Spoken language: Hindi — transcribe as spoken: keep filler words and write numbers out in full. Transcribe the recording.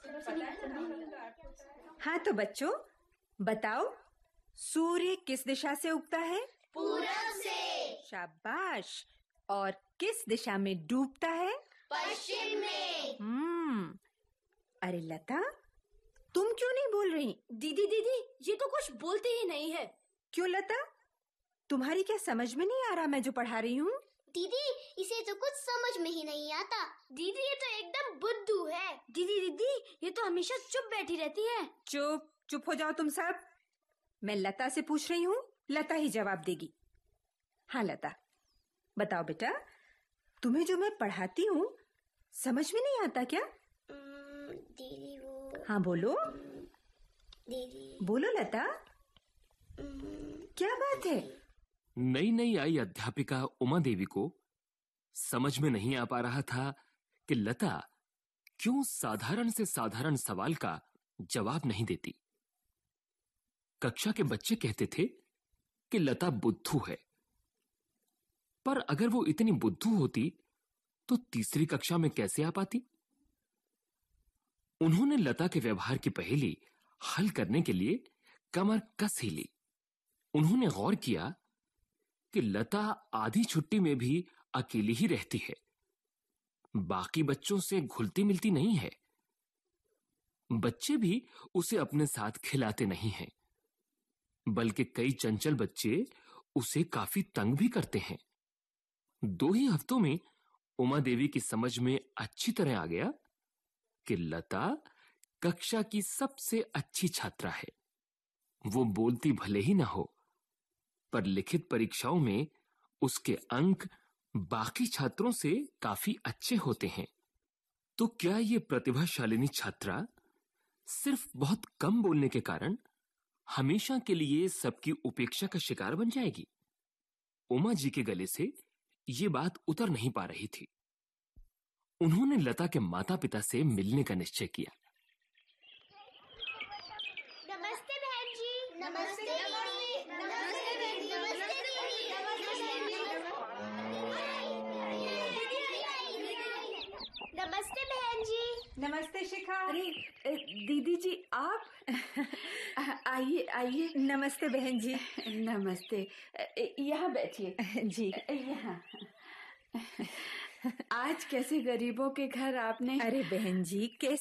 हाँ तो बच्चों बताओ, सूर्य किस दिशा से उगता है? पूरब से। शाबाश। और किस दिशा में डूबता है? पश्चिम में। हम्म। अरे लता, तुम क्यों नहीं बोल रही? दीदी दीदी ये तो कुछ बोलते ही नहीं है। क्यों लता, तुम्हारी क्या समझ में नहीं आ रहा मैं जो पढ़ा रही हूँ? दीदी इसे तो कुछ समझ में ही नहीं आता। दीदी ये तो एकदम बुद्धू है। दीदी दीदी ये तो हमेशा चुप बैठी रहती है। चुप चुप हो जाओ तुम सब। मैं लता से पूछ रही हूँ, लता ही जवाब देगी। हाँ लता, बताओ बेटा, तुम्हें जो मैं पढ़ाती हूँ समझ में नहीं आता क्या? दीदी वो। हाँ बोलो। दीदी बोलो लता, क्या बात है? नई नई आई अध्यापिका उमा देवी को समझ में नहीं आ पा रहा था कि लता क्यों साधारण से साधारण सवाल का जवाब नहीं देती। कक्षा के बच्चे कहते थे कि लता बुद्धू है, पर अगर वो इतनी बुद्धू होती तो तीसरी कक्षा में कैसे आ पाती? उन्होंने लता के व्यवहार की पहेली हल करने के लिए कमर कस ही ली। उन्होंने गौर किया कि लता आधी छुट्टी में भी अकेली ही रहती है, बाकी बच्चों से घुलती मिलती नहीं है। बच्चे भी उसे अपने साथ खिलाते नहीं हैं, बल्कि कई चंचल बच्चे उसे काफी तंग भी करते हैं। दो ही हफ्तों में उमा देवी की समझ में अच्छी तरह आ गया कि लता कक्षा की सबसे अच्छी छात्रा है। वो बोलती भले ही ना हो, पर लिखित परीक्षाओं में उसके अंक बाकी छात्रों से काफी अच्छे होते हैं। तो क्या ये प्रतिभाशालिनी छात्रा सिर्फ बहुत कम बोलने के कारण हमेशा के लिए सबकी उपेक्षा का शिकार बन जाएगी? उमा जी के गले से ये बात उतर नहीं पा रही थी। उन्होंने लता के माता पिता से मिलने का निश्चय किया। नमस्ते बहन जी। नमस्ते दीदी। नमस्ते दीदी। नमस्ते बहन जी। नमस्ते शिखा। अरे दीदी जी आप आइए आइए। नमस्ते बहन जी। नमस्ते, यहाँ बैठिए जी। यहाँ। आज कैसे गरीबों के घर आपने? अरे बहन जी, कैसे